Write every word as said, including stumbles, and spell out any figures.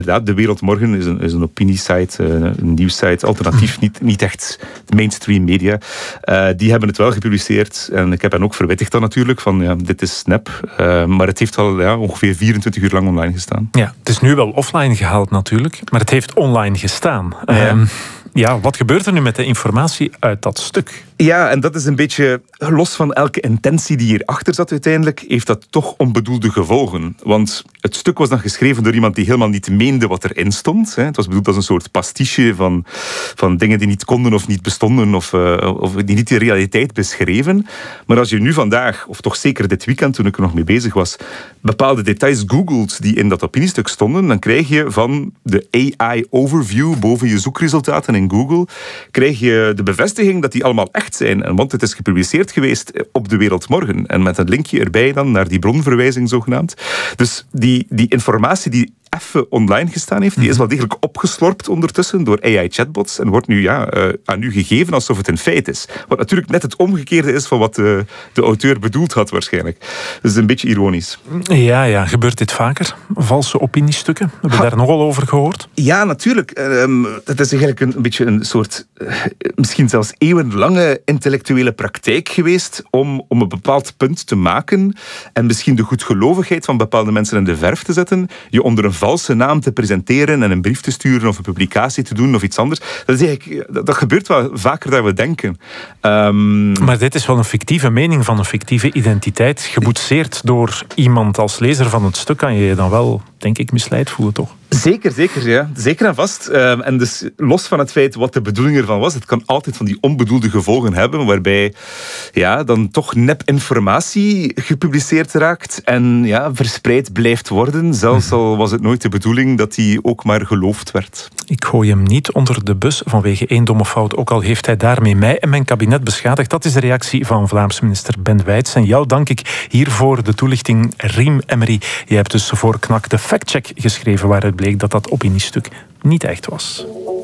Inderdaad, De Wereld Morgen is een, is een opiniesite, een nieuwssite, alternatief, niet, niet echt mainstream media. Uh, die hebben het wel gepubliceerd en ik heb hen ook verwittigd dan natuurlijk van ja, dit is snap. Uh, maar het heeft wel ja, ongeveer vierentwintig uur lang online gestaan. Ja, het is nu wel offline gehaald natuurlijk, maar het heeft online gestaan. Ja. Um, ja, wat gebeurt er nu met de informatie uit dat stuk? Ja, en dat is een beetje los van elke intentie die hierachter zat uiteindelijk, heeft dat toch onbedoelde gevolgen. Want het stuk was dan geschreven door iemand die helemaal niet meende wat erin stond. Het was bedoeld als een soort pastiche van, van dingen die niet konden of niet bestonden of, uh, of die niet de realiteit beschreven. Maar als je nu vandaag, of toch zeker dit weekend toen ik er nog mee bezig was, bepaalde details googelt die in dat opiniestuk stonden, dan krijg je van de A I-overview boven je zoekresultaten in Google, krijg je de bevestiging dat die allemaal echt zijn. En want het is gepubliceerd geweest op De Wereld Morgen. En met een linkje erbij dan naar die bronverwijzing zogenaamd. Dus die, die informatie die even online gestaan heeft, die is wel degelijk opgeslorpt ondertussen door A I-chatbots en wordt nu ja, uh, aan u gegeven alsof het een feit is. Wat natuurlijk net het omgekeerde is van wat de, de auteur bedoeld had waarschijnlijk. Dus een beetje ironisch. Ja, ja. Gebeurt dit vaker? Valse opiniestukken? We hebben ha. daar nogal over gehoord. Ja, natuurlijk. Um, dat is eigenlijk een, een beetje een soort, uh, misschien zelfs eeuwenlange intellectuele praktijk geweest om, om een bepaald punt te maken en misschien de goedgelovigheid van bepaalde mensen in de verf te zetten, je onder een valse naam te presenteren en een brief te sturen of een publicatie te doen of iets anders. Dat, is eigenlijk, dat, dat gebeurt wel vaker dan we denken. Um... Maar dit is wel een fictieve mening van een fictieve identiteit. Geboetseerd door iemand als lezer van het stuk kan je je dan wel, denk ik, misleid voelen, toch? Zeker, zeker, ja. Zeker en vast. Um, en dus los van het feit wat de bedoeling ervan was, het kan altijd van die onbedoelde gevolgen hebben, waarbij ja, dan toch nep-informatie gepubliceerd raakt en ja, verspreid blijft worden, zelfs al was het nooit de bedoeling dat die ook maar geloofd werd. Ik gooi hem niet onder de bus vanwege één domme fout, ook al heeft hij daarmee mij en mijn kabinet beschadigd. Dat is de reactie van Vlaams minister Ben Wijts. En jou dank ik hiervoor de toelichting, Riem Emery. Je hebt dus voor Knak de factcheck geschreven waaruit bleek dat dat opiniestuk niet echt was.